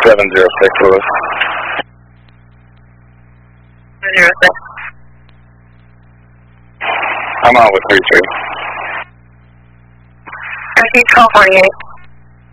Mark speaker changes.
Speaker 1: 706 Lewis.
Speaker 2: 06.
Speaker 1: I'm on with 33.
Speaker 2: RT 1248.